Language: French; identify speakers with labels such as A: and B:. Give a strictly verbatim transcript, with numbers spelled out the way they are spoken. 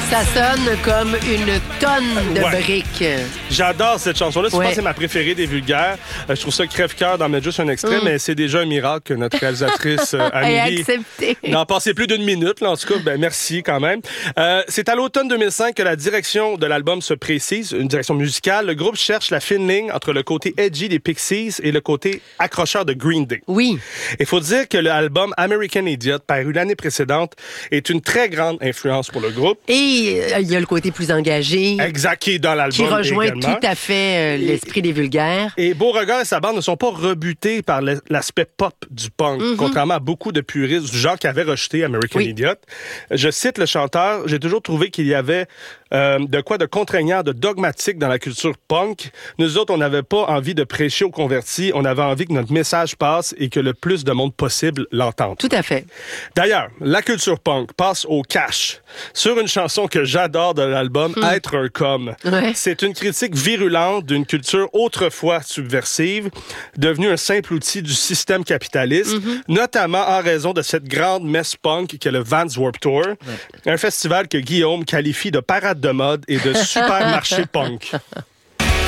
A: Ça sonne comme une tonne de
B: Ouais.
A: briques.
B: J'adore cette chanson-là. Je
A: Ouais.
B: pense que c'est ma préférée des Vulgaires. Euh, je trouve ça crève-cœur d'en mettre juste un extrait,
A: Mm.
B: mais c'est déjà un miracle que notre réalisatrice euh,
A: Et
B: Amélie
A: accepté.
B: n'en passait plus d'une minute. Là, en tout cas, ben, merci quand même. Euh, c'est à l'automne deux mille cinq que la direction de l'album se précise, une direction musicale. Le groupe cherche la fine ligne entre le côté edgy des Pixies et le côté accrocheur de Green Day.
A: Oui.
B: Il faut dire que l'album American Idiot, paru l'année précédente, est une très grande influence pour le groupe.
A: Et euh, il y a le côté plus engagé.
B: Exact, qui est dans l'album
A: Qui rejoint
B: également.
A: tout à fait euh, l'esprit des Vulgaires.
B: Et Beauregard et sa bande ne sont pas rebutés par l'aspect pop du punk, mm-hmm. contrairement à beaucoup de puristes du genre qui avaient rejeté American
A: oui.
B: Idiot. Je cite le chanteur, j'ai toujours trouvé qu'il y avait euh, de quoi de contraignant, de dogmatique dans la culture punk. Nous autres, on n'avait pas envie de prêcher aux convertis, on avait envie que notre message passe et que le plus de monde possible l'entende.
A: Tout à fait.
B: D'ailleurs, la culture punk passe au cash sur une chanson que j'adore de l'album,
A: hum.
B: Être un com.
A: Ouais.
B: C'est une critique virulente d'une culture autrefois subversive, devenue un simple outil du système capitaliste, mm-hmm. notamment en raison de cette grande messe punk qu'est le Vans Warped Tour, ouais. un festival que Guillaume qualifie de parade de mode et de supermarché punk.